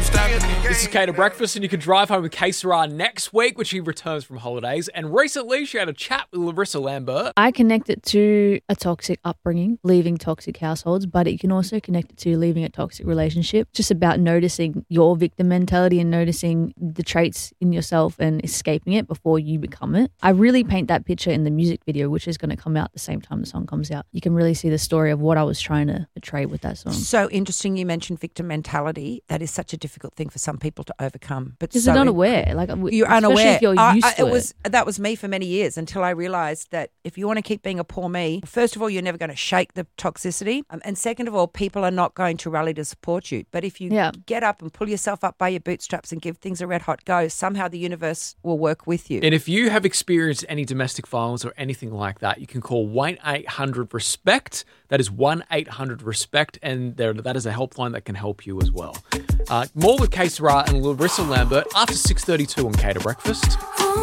This is Kate at Breakfast, and you can drive home with Kate Sarah next week when she returns from holidays. And recently, she had a chat with Larissa Lambert. I connect it to a toxic upbringing, leaving toxic households, but you can also connect it to leaving a toxic relationship. Just about noticing your victim mentality and noticing the traits in yourself and escaping it before you become it. I really paint that picture in the music video, which is going to come out the same time the song comes out. You can really see the story of what I was trying to portray with that song. So interesting you mentioned victim mentality. That is such a difficult thing for some people to overcome. But because they're not aware. Like, you're unaware. If you're used to it. That was me for many years until I realised that if you want to keep being a poor me, first of all, you're never going to shake the toxicity. And second of all, people are not going to rally to support you. But if you get up and pull yourself up by your bootstraps and give things a red hot go, somehow the universe will work with you. And if you have experienced any domestic violence or anything like that, you can call 1-800-RESPECT. That is 1-800-RESPECT. And that is a helpline that can help you as well. More with Kate Sarah and Larissa Lambert after 6:32 on Kate at Breakfast.